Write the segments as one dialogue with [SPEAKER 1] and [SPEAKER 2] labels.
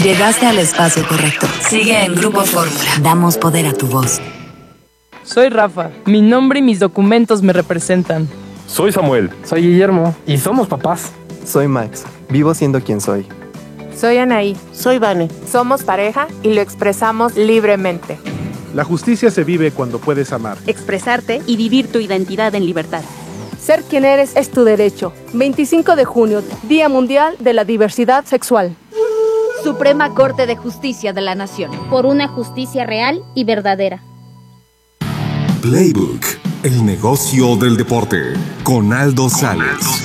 [SPEAKER 1] Llegaste al espacio correcto. Sigue en Grupo Fórmula. Damos poder a tu voz.
[SPEAKER 2] Soy Rafa. Mi nombre y mis documentos me representan.
[SPEAKER 3] Soy Samuel.
[SPEAKER 4] Soy Guillermo. Y somos papás.
[SPEAKER 5] Soy Max. Vivo siendo quien soy.
[SPEAKER 6] Soy Anaí.
[SPEAKER 7] Soy Vane.
[SPEAKER 6] Somos pareja y lo expresamos libremente.
[SPEAKER 8] La justicia se vive cuando puedes amar,
[SPEAKER 9] expresarte y vivir tu identidad en libertad.
[SPEAKER 10] Ser quien eres es tu derecho. 25 de junio, Día Mundial de la Diversidad Sexual.
[SPEAKER 11] Suprema Corte de Justicia de la Nación.
[SPEAKER 12] Por una justicia real y verdadera.
[SPEAKER 13] Playbook, el negocio del deporte, con Aldo Sales.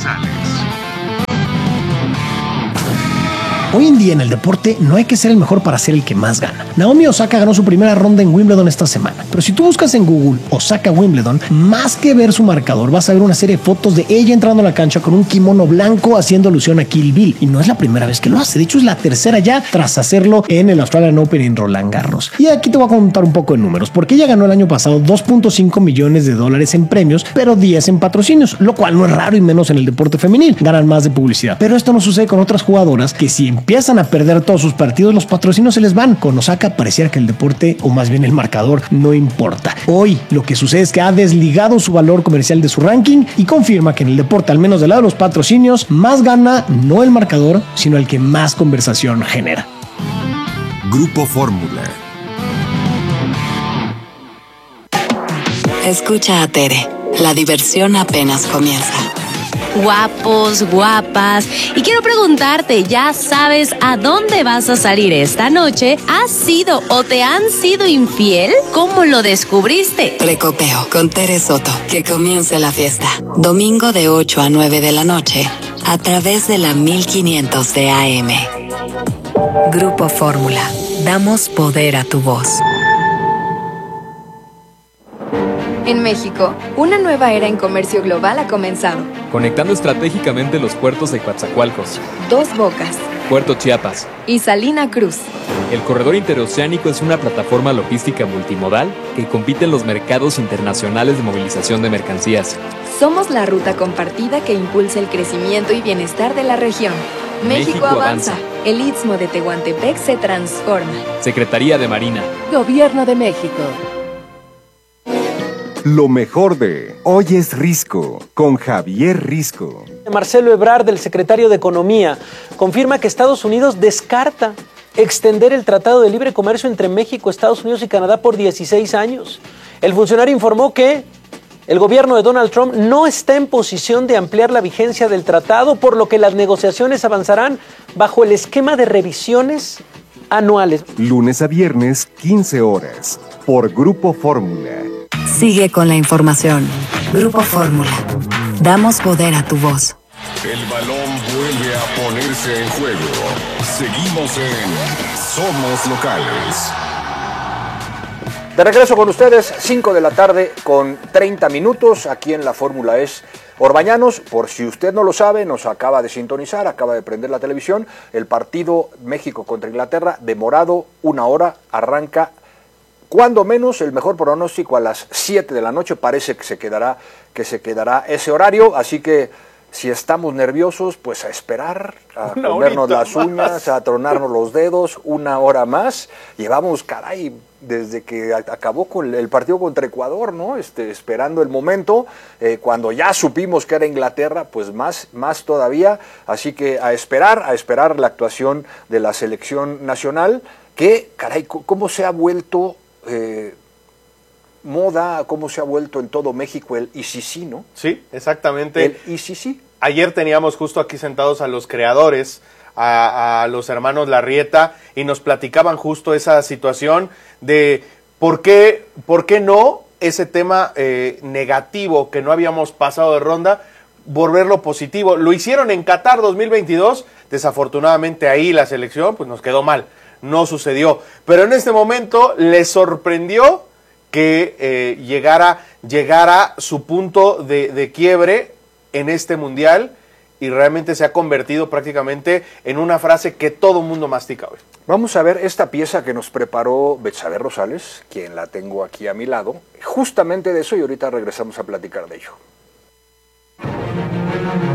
[SPEAKER 14] Hoy en día en el deporte no hay que ser el mejor para ser el que más gana. Naomi Osaka ganó su primera ronda en Wimbledon esta semana, pero si tú buscas en Google Osaka Wimbledon, más que ver su marcador vas a ver una serie de fotos de ella entrando a la cancha con un kimono blanco haciendo alusión a Kill Bill, y no es la primera vez que lo hace, de hecho es la tercera ya tras hacerlo en el Australian Open en Roland Garros. Y aquí te voy a contar un poco de números, porque ella ganó el año pasado $2.5 millones en premios, pero 10 en patrocinios, lo cual no es raro y menos en el deporte femenil, ganan más de publicidad. Pero esto no sucede con otras jugadoras que si empiezan a perder todos sus partidos, los patrocinios se les van. Con Osaka pareciera que el deporte, o más bien el marcador, no importa. Hoy lo que sucede es que ha desligado su valor comercial de su ranking y confirma que en el deporte, al menos del lado de los patrocinios, más gana no el marcador, sino el que más conversación genera.
[SPEAKER 13] Grupo Fórmula.
[SPEAKER 1] Escucha a Tere. La diversión apenas comienza.
[SPEAKER 15] Guapos, guapas. Y quiero preguntarte, ¿ya sabes a dónde vas a salir esta noche? ¿Has sido o te han sido infiel? ¿Cómo lo descubriste?
[SPEAKER 1] Precopeo con Tere Soto. Que comience la fiesta. Domingo de 8 a 9 de la noche. A través de la 1500 de AM. Grupo Fórmula. Damos poder a tu voz.
[SPEAKER 16] En México, una nueva era en comercio global ha comenzado.
[SPEAKER 17] Conectando estratégicamente los puertos de Coatzacoalcos,
[SPEAKER 16] Dos Bocas,
[SPEAKER 17] Puerto Chiapas
[SPEAKER 16] y Salina Cruz.
[SPEAKER 17] El corredor interoceánico es una plataforma logística multimodal que compite en los mercados internacionales de movilización de mercancías.
[SPEAKER 16] Somos la ruta compartida que impulsa el crecimiento y bienestar de la región. México avanza. El Istmo de Tehuantepec se transforma.
[SPEAKER 17] Secretaría de Marina.
[SPEAKER 18] Gobierno de México.
[SPEAKER 13] Lo mejor de Hoy es Risco, con Javier Risco.
[SPEAKER 19] Marcelo Ebrard, el secretario de Economía, confirma que Estados Unidos descarta extender el Tratado de Libre Comercio entre México, Estados Unidos y Canadá por 16 años. El funcionario informó que el gobierno de Donald Trump no está en posición de ampliar la vigencia del tratado, por lo que las negociaciones avanzarán bajo el esquema de revisiones anuales.
[SPEAKER 13] Lunes a viernes, 15 horas, por Grupo Fórmula.
[SPEAKER 1] Sigue con la información. Grupo Fórmula. Damos poder a tu voz.
[SPEAKER 13] El balón vuelve a ponerse en juego. Seguimos en Somos Locales.
[SPEAKER 20] De regreso con ustedes, 5 de la tarde con 30 minutos, aquí en la Fórmula Es Orbañanos. Por si usted no lo sabe, nos acaba de sintonizar, acaba de prender la televisión, el partido México contra Inglaterra, demorado 1 hora, arranca cuando menos el mejor pronóstico a las 7 de la noche, parece que se quedará ese horario, así que si estamos nerviosos, pues a esperar, a ponernos las uñas, a tronarnos los dedos, 1 hora más. Llevamos, caray, desde que acabó con el partido contra Ecuador, ¿no? Esperando el momento, cuando ya supimos que era Inglaterra, pues más todavía. Así que a esperar la actuación de la selección nacional, que, caray, cómo se ha vuelto moda, cómo se ha vuelto en todo México el ICC, ¿no?
[SPEAKER 21] Sí, exactamente.
[SPEAKER 20] El ICC.
[SPEAKER 21] Ayer teníamos justo aquí sentados a los creadores, a los hermanos Larrieta, y nos platicaban justo esa situación de por qué no ese tema negativo que no habíamos pasado de ronda, volverlo positivo. Lo hicieron en Qatar 2022, desafortunadamente ahí la selección pues nos quedó mal, no sucedió. Pero en este momento les sorprendió que llegara su punto de quiebre en este mundial, y realmente se ha convertido prácticamente en una frase que todo mundo mastica hoy.
[SPEAKER 20] Vamos a ver esta pieza que nos preparó Betsabe Rosales, quien la tengo aquí a mi lado, justamente de eso, y ahorita regresamos a platicar de ello.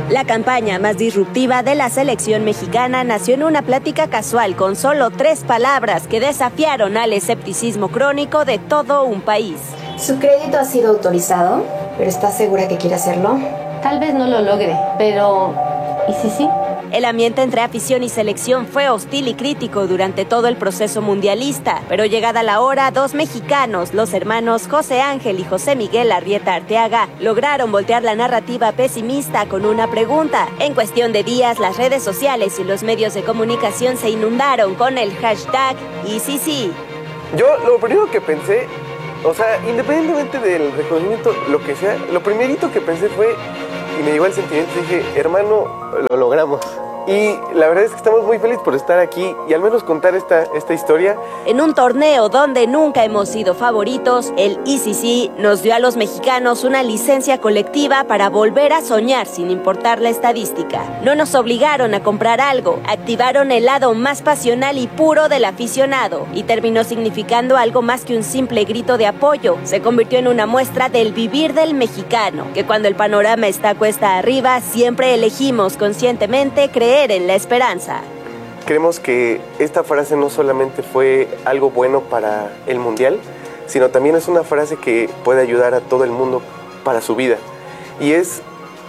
[SPEAKER 3] La campaña más disruptiva de la selección mexicana nació en una plática casual con solo 3 palabras que desafiaron al escepticismo crónico de todo un país.
[SPEAKER 7] Su crédito ha sido autorizado, pero ¿está segura que quiere hacerlo?
[SPEAKER 18] Tal vez no lo logre, pero ¿y si sí?
[SPEAKER 3] El ambiente entre afición y selección fue hostil y crítico durante todo el proceso mundialista, pero llegada la hora, 2 mexicanos, los hermanos José Ángel y José Miguel Arrieta Arteaga, lograron voltear la narrativa pesimista con una pregunta. En cuestión de días, las redes sociales y los medios de comunicación se inundaron con el hashtag #ICC.
[SPEAKER 22] Yo lo primero que pensé, o sea, independientemente del reconocimiento, lo que sea, lo primerito que pensé fue, y me llegó el sentimiento, dije, hermano, lo logramos. Y la verdad es que estamos muy felices por estar aquí y al menos contar esta historia.
[SPEAKER 3] En un torneo donde nunca hemos sido favoritos, el ICC nos dio a los mexicanos una licencia colectiva para volver a soñar sin importar la estadística. No nos obligaron a comprar algo, activaron el lado más pasional y puro del aficionado y terminó significando algo más que un simple grito de apoyo. Se convirtió en una muestra del vivir del mexicano, que cuando el panorama está cuesta arriba, siempre elegimos conscientemente creer en la esperanza.
[SPEAKER 22] Creemos que esta frase no solamente fue algo bueno para el Mundial, sino también es una frase que puede ayudar a todo el mundo para su vida. Y es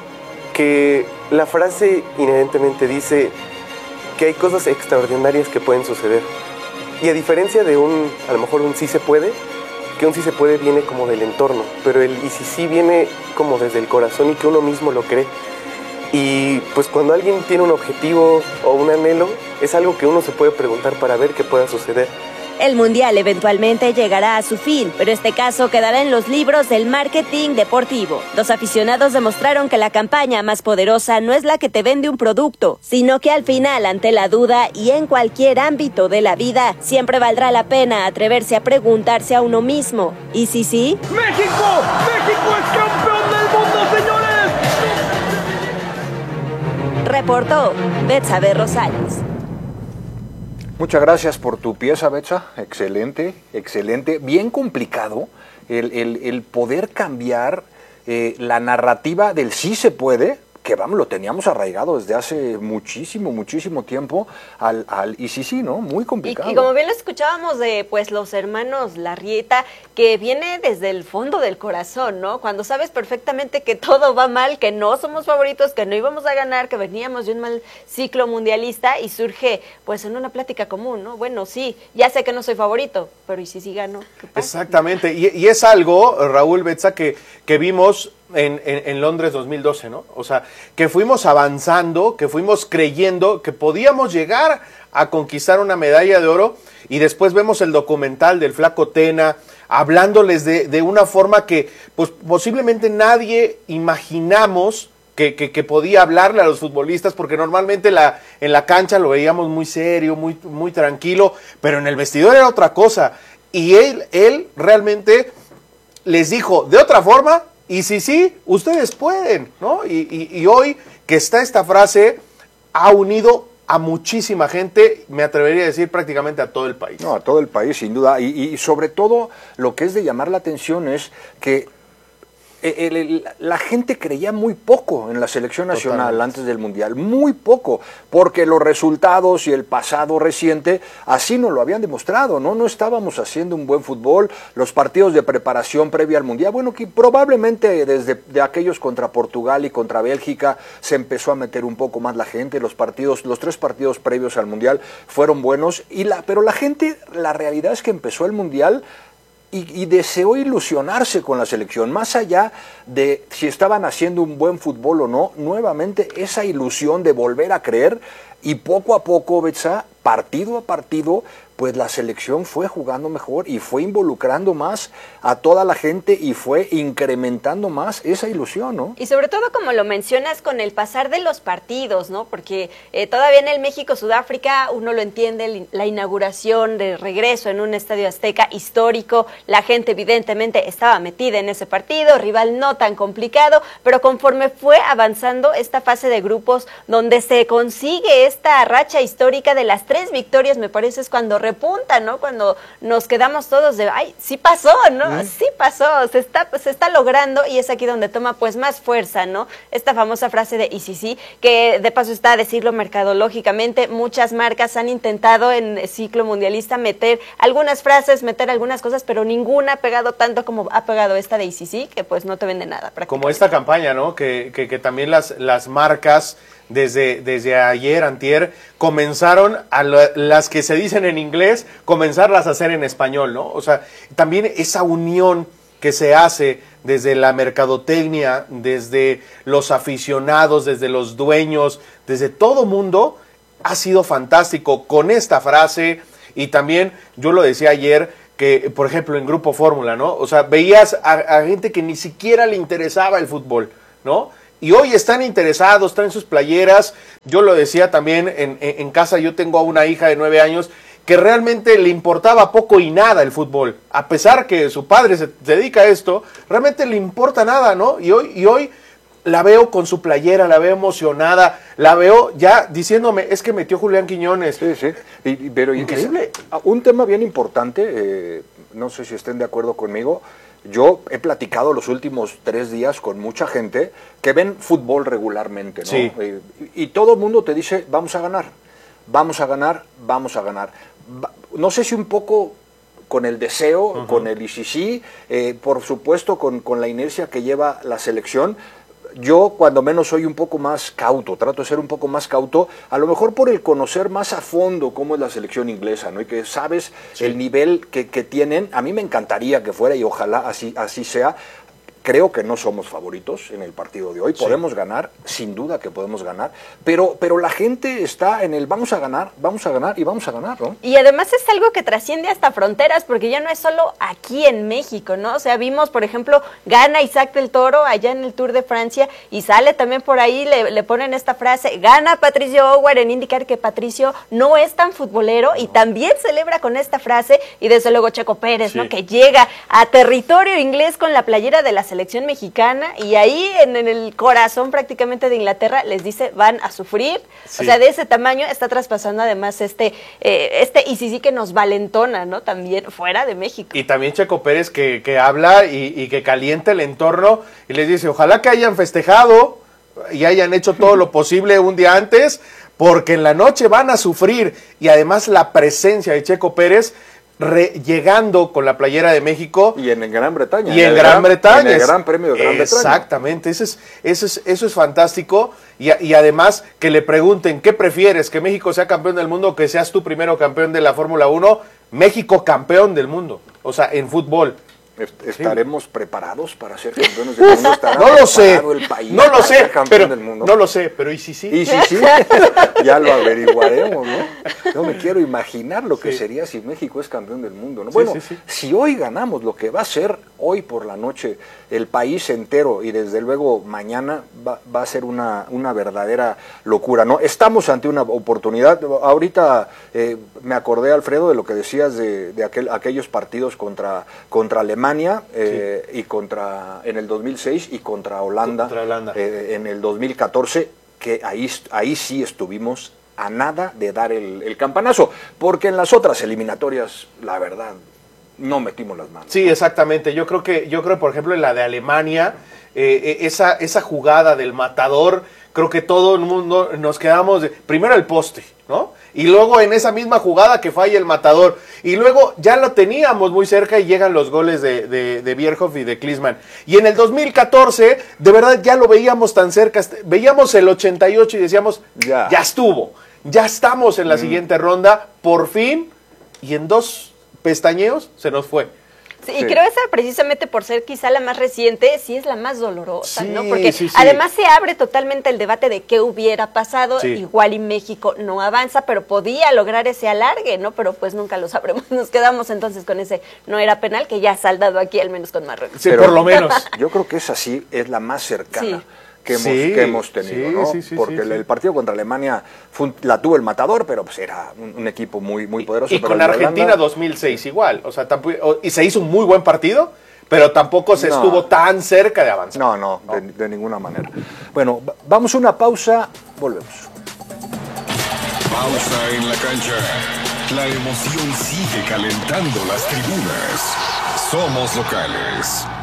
[SPEAKER 22] que la frase inherentemente dice que hay cosas extraordinarias que pueden suceder. Y a diferencia de a lo mejor un sí se puede, que un sí se puede viene como del entorno, pero el y si sí viene como desde el corazón y que uno mismo lo cree. Y pues cuando alguien tiene un objetivo o un anhelo, es algo que uno se puede preguntar para ver qué pueda suceder.
[SPEAKER 3] El Mundial eventualmente llegará a su fin, pero este caso quedará en los libros del marketing deportivo. Los aficionados demostraron que la campaña más poderosa no es la que te vende un producto, sino que al final, ante la duda y en cualquier ámbito de la vida, siempre valdrá la pena atreverse a preguntarse a uno mismo, ¿y si sí?
[SPEAKER 23] ¡México! ¡México es campeón del mundo, señores!
[SPEAKER 3] Reportó Betsabe Rosales.
[SPEAKER 20] Muchas gracias por tu pieza, Betsa. Excelente, excelente. Bien complicado el poder cambiar la narrativa del sí se puede, que vamos, lo teníamos arraigado desde hace muchísimo tiempo al y sí, ¿no? Muy complicado.
[SPEAKER 3] Y como bien lo escuchábamos de pues los hermanos Larrieta, que viene desde el fondo del corazón, ¿no? Cuando sabes perfectamente que todo va mal, que no somos favoritos, que no íbamos a ganar, que veníamos de un mal ciclo mundialista y surge pues en una plática común, ¿no? Bueno, sí, ya sé que no soy favorito, pero ¿y si sí gano? ¿Qué pasa?
[SPEAKER 21] Exactamente, y es algo, Raúl, Betsa, que vimos en Londres 2012, ¿no? O sea, que fuimos avanzando, que fuimos creyendo que podíamos llegar a conquistar una medalla de oro y después vemos el documental del Flaco Tena hablándoles de una forma que pues posiblemente nadie imaginamos que podía hablarle a los futbolistas, porque normalmente en la cancha lo veíamos muy serio, muy tranquilo, pero en el vestidor era otra cosa. Y él realmente les dijo de otra forma, y sí, ustedes pueden, ¿no? Y hoy que está esta frase, ha unido a muchísima gente, me atrevería a decir prácticamente a todo el país.
[SPEAKER 20] No, a todo el país, sin duda. Y sobre todo, lo que es de llamar la atención es que la gente creía muy poco en la selección nacional. Totalmente. Antes del Mundial, muy poco, porque los resultados y el pasado reciente así nos lo habían demostrado, ¿no? No estábamos haciendo un buen fútbol, los partidos de preparación previa al Mundial, bueno, que probablemente desde de aquellos contra Portugal y contra Bélgica se empezó a meter un poco más la gente, los 3 partidos previos al Mundial fueron buenos, pero la gente, la realidad es que empezó el Mundial y deseó ilusionarse con la selección, más allá de si estaban haciendo un buen fútbol o no, nuevamente esa ilusión de volver a creer, y poco a poco, Betsa, partido a partido, pues la selección fue jugando mejor y fue involucrando más a toda la gente y fue incrementando más esa ilusión, ¿no?
[SPEAKER 3] Y sobre todo, como lo mencionas, con el pasar de los partidos, ¿no? Porque todavía en el México-Sudáfrica uno lo entiende, la inauguración de regreso en un estadio azteca histórico, la gente evidentemente estaba metida en ese partido, rival no tan complicado, pero conforme fue avanzando esta fase de grupos donde se consigue esta racha histórica de las 3 victorias, me parece, es cuando repunta, ¿no? Cuando nos quedamos todos de, ay, sí pasó, ¿no? Sí pasó, se está logrando, y es aquí donde toma pues más fuerza, ¿no? Esta famosa frase de y sí, que de paso está a decirlo mercadológicamente, muchas marcas han intentado en el ciclo mundialista meter algunas frases, meter algunas cosas, pero ninguna ha pegado tanto como ha pegado esta de ICC, que pues no te vende nada.
[SPEAKER 21] Como esta campaña, ¿no? Que también las marcas desde ayer, antier, comenzaron las que se dicen en inglés, comenzarlas a hacer en español, ¿no? O sea, también esa unión que se hace desde la mercadotecnia, desde los aficionados, desde los dueños, desde todo mundo, ha sido fantástico con esta frase. Y también, yo lo decía ayer, que por ejemplo en Grupo Fórmula, ¿no? O sea, veías a gente que ni siquiera le interesaba el fútbol, ¿no? Y hoy están interesados, traen sus playeras. Yo lo decía también en casa, yo tengo a una hija de 9 años que realmente le importaba poco y nada el fútbol. A pesar que su padre se dedica a esto, realmente le importa nada, ¿no? Y hoy la veo con su playera, la veo emocionada, la veo ya diciéndome, es que metió Julián Quiñones.
[SPEAKER 20] Sí. Pero increíble. Un tema bien importante, no sé si estén de acuerdo conmigo. Yo he platicado los últimos 3 días con mucha gente que ven fútbol regularmente, ¿no?
[SPEAKER 21] Sí.
[SPEAKER 20] Y todo el mundo te dice, vamos a ganar, vamos a ganar, vamos a ganar. No sé si un poco con el deseo, con el ICC, por supuesto con la inercia que lleva la selección. Yo cuando menos soy un poco más cauto, trato de ser un poco más cauto, a lo mejor por el conocer más a fondo cómo es la selección inglesa, ¿no? Y que sabes el nivel que tienen. A mí me encantaría que fuera y ojalá así sea. Creo que no somos favoritos en el partido de hoy. Podemos ganar, sin duda que podemos ganar, pero la gente está en el vamos a ganar y vamos a ganar, ¿no?
[SPEAKER 3] Y además es algo que trasciende hasta fronteras, porque ya no es solo aquí en México, ¿no? O sea, vimos, por ejemplo, gana Isaac del Toro allá en el Tour de Francia, y sale también por ahí, le ponen esta frase, gana Patricio Howard, en indicar que Patricio no es tan futbolero, y también celebra con esta frase, y desde luego Checo Pérez, ¿no? Que llega a territorio inglés con la playera de la selección mexicana, y ahí en el corazón prácticamente de Inglaterra les dice van a sufrir. O sea, de ese tamaño está traspasando además y sí que nos valentona, ¿no? También fuera de México.
[SPEAKER 21] Y también Checo Pérez que habla y que calienta el entorno y les dice, ojalá que hayan festejado y hayan hecho todo lo posible un día antes, porque en la noche van a sufrir. Y además la presencia de Checo Pérez llegando con la playera de México.
[SPEAKER 20] Y en Gran Bretaña.
[SPEAKER 21] Y en Gran Bretaña.
[SPEAKER 20] En el Gran Premio de Gran Bretaña.
[SPEAKER 21] Exactamente, eso es fantástico. Y además que le pregunten, ¿qué prefieres? ¿Que México sea campeón del mundo o que seas tú primero campeón de la Fórmula 1? México campeón del mundo, o sea, en fútbol.
[SPEAKER 20] ¿Estaremos preparados para ser campeones del mundo?
[SPEAKER 21] No lo sé,
[SPEAKER 20] el país
[SPEAKER 21] no lo sé, pero
[SPEAKER 20] del mundo?
[SPEAKER 21] no lo sé, pero ¿y si sí?
[SPEAKER 20] ¿Y si sí? Ya lo averiguaremos, ¿no? No me quiero imaginar lo que sería si México es campeón del mundo, ¿no? Bueno, si hoy ganamos lo que va a ser hoy por la noche el país entero, y desde luego mañana va a ser una verdadera locura, ¿no? Estamos ante una oportunidad. Ahorita me acordé, Alfredo, de lo que decías de aquellos partidos contra Alemania, y en el 2006 y contra Holanda, en el 2014, que ahí sí estuvimos a nada de dar el campanazo, porque en las otras eliminatorias, la verdad, no metimos las manos.
[SPEAKER 21] Sí, exactamente. Yo creo, por ejemplo, en la de Alemania, esa jugada del matador, creo que todo el mundo nos quedamos primero el poste, ¿no? Y luego en esa misma jugada que falla el matador. Y luego ya lo teníamos muy cerca y llegan los goles de Bierhoff y de Klinsmann. Y en el 2014, de verdad ya lo veíamos tan cerca. Veíamos el 88 y decíamos, ya estuvo. Ya estamos en la siguiente ronda, por fin. Y en 2 pestañeos se nos fue.
[SPEAKER 3] Sí, y creo esa precisamente por ser quizá la más reciente, sí es la más dolorosa, ¿no? Porque además se abre totalmente el debate de qué hubiera pasado, igual y México no avanza, pero podía lograr ese alargue, ¿no? Pero pues nunca lo sabremos, nos quedamos entonces con ese no era penal que ya ha saldado aquí, al menos con Marruecos.
[SPEAKER 21] Sí, pero por lo menos.
[SPEAKER 20] Yo creo que esa sí es la más cercana. Que hemos tenido, ¿no? Porque el partido contra Alemania la tuvo el matador, pero pues era un equipo muy poderoso.
[SPEAKER 21] Y con Argentina 2006 igual, o sea, y se hizo un muy buen partido, pero tampoco se estuvo tan cerca de avanzar.
[SPEAKER 20] No, de ninguna manera. Bueno, vamos a una pausa, volvemos.
[SPEAKER 13] pausa en la cancha. La emoción sigue calentando las tribunas. Somos locales.